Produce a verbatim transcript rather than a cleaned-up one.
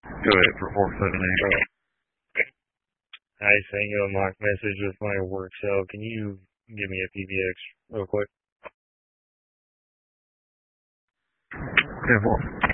Go ahead for four seven eight. I sent you a mock message with my work cell. Can you give me a P B X real quick? ten four.